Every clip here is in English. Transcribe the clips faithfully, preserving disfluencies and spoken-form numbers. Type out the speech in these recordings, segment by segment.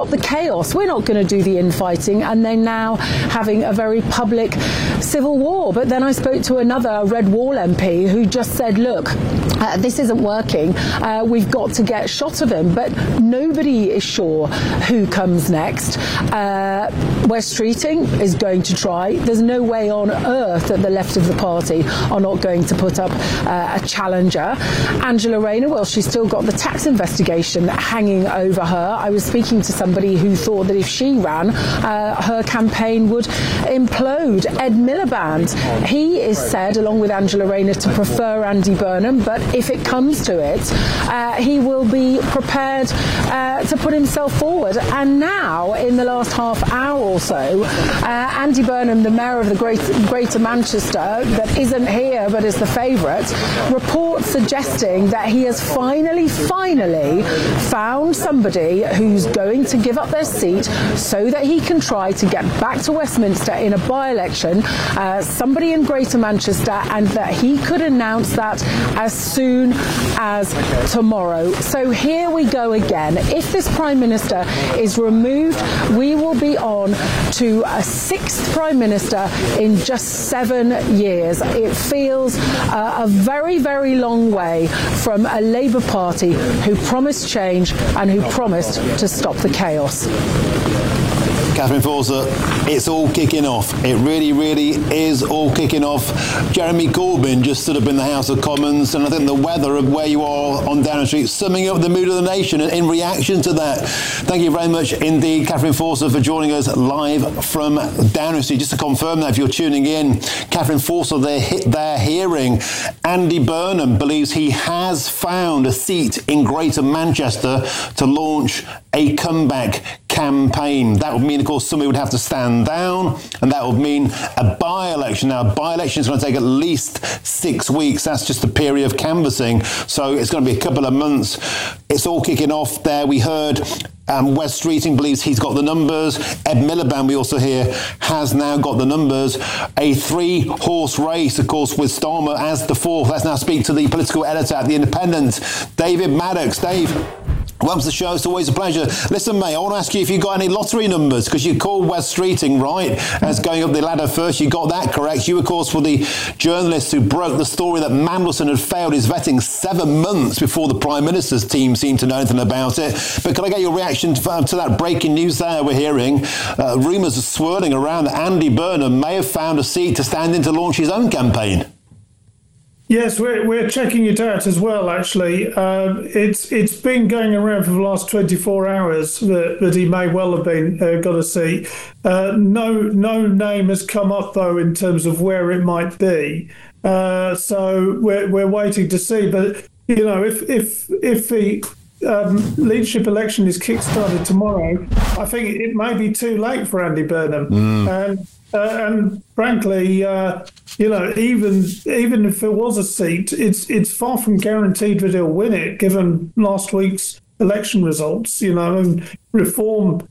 stop the chaos. We're not going to do the infighting. And they're now having a very public civil war. But then I spoke to another Red Wall M P who just said, look, uh, this isn't working. Uh, we've got to get a shot of him. But nobody is sure who comes next. Uh, Wes Streeting is going to try. There's no way on earth that the left of the party are not going to put up uh, a challenger. Angela Rayner, well, she's still got the tax investigation hanging over her. I was speaking to somebody who thought that if she ran, uh, her campaign would implode. Ed Miliband, he is said, along with Angela Rayner, to prefer Andy Burnham, but if it comes to it, uh, he will be prepared uh, to put himself forward. And now, in the last half hour or so, uh, Andy Burnham, the mayor of the Great, Greater Manchester, that isn't here but is the favourite, reports suggesting that he has finally, finally found somebody who's going to give up their seat so that he can try to get back to Westminster in a by-election, uh, somebody in Greater Manchester, and that he could announce that as soon as tomorrow. So here we go again. If this Prime Minister is removed, we will be on to a sixth Prime Minister in just seven years. It feels uh, a very, very long way from a Labour Party who promised change and who promised to stop the chaos. Catherine Forster, it's all kicking off. It really, really is all kicking off. Jeremy Corbyn just stood up in the House of Commons, and I think the weather of where you are on Downing Street, summing up the mood of the nation in reaction to that. Thank you very much indeed, Catherine Forster, for joining us live from Downing Street. Just to confirm that, if you're tuning in, Catherine Forster, they're, they're hearing Andy Burnham believes he has found a seat in Greater Manchester to launch a comeback campaign. That would mean, of course, somebody would have to stand down, and that would mean a by-election. Now, a by-election is going to take at least six weeks. That's just a period of canvassing. So it's going to be a couple of months. It's all kicking off there. We heard Um, Wes Streeting believes he's got the numbers. Ed Miliband, we also hear, has now got the numbers. A three-horse race, of course, with Starmer as the fourth. Let's now speak to the political editor at The Independent, David Maddox. Dave, welcome to the show. It's always a pleasure. Listen, mate, I want to ask you if you've got any lottery numbers, because you called Wes Streeting, right, as going up the ladder first. You got that correct. You, of course, were the journalist who broke the story that Mandelson had failed his vetting seven months before the Prime Minister's team seemed to know anything about it. But can I get your reaction to, to that breaking news there we're hearing? Uh, rumours are swirling around that Andy Burnham may have found a seat to stand in to launch his own campaign. Yes, we're we're checking it out as well. Actually, um, it's it's been going around for the last twenty-four hours that, that he may well have been uh, got a seat. Uh, no no name has come up though in terms of where it might be. Uh, so we're we're waiting to see. But you know, if if if the um, leadership election is kick-started tomorrow, I think it may be too late for Andy Burnham. Mm. And uh, and frankly, uh, you know, even even if there was a seat, it's it's far from guaranteed that he'll win it, given last week's election results. You know, and Reform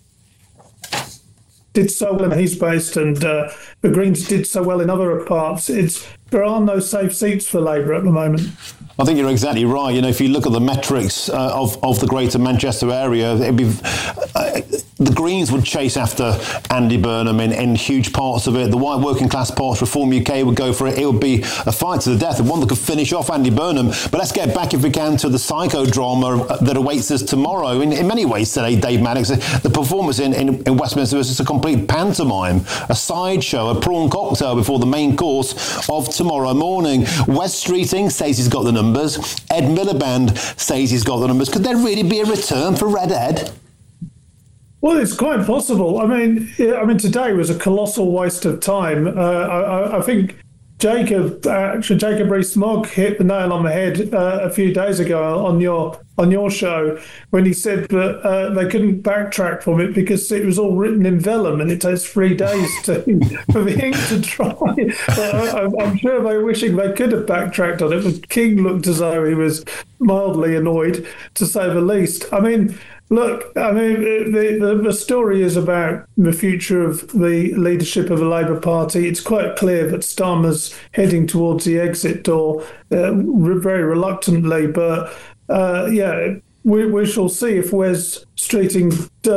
did so well in he's based, and uh, the Greens did so well in other parts. It's there are no safe seats for Labour at the moment. I think you're exactly right. You know, if you look at the metrics uh, of of the Greater Manchester area, it'd be uh, the Greens would chase after Andy Burnham in, in huge parts of it. The white working class parts, Reform U K, would go for it. It would be a fight to the death, and one that could finish off Andy Burnham. But let's get back, if we can, to the psychodrama that awaits us tomorrow. In, in many ways, today, Dave Maddox, the performance in, in, in Westminster was just a complete pantomime, a sideshow, a prawn cocktail before the main course of tomorrow morning. Wes Streeting says he's got the numbers. Ed Miliband says he's got the numbers. Could there really be a return for Red Ed? Well, it's quite possible. I mean, I mean, today was a colossal waste of time. Uh, I, I think Jacob, uh, actually, Jacob Rees-Mogg hit the nail on the head uh, a few days ago on your on your show when he said that uh, they couldn't backtrack from it because it was all written in vellum and it takes three days to, for the ink to dry. Uh, I'm sure they were wishing they could have backtracked on it, but King looked as though he was mildly annoyed, to say the least. I mean, look, I mean, the, the, the story is about the future of the leadership of the Labour Party. It's quite clear that Starmer's heading towards the exit door uh, very reluctantly, but uh, yeah, we, we shall see if Wes Streeting does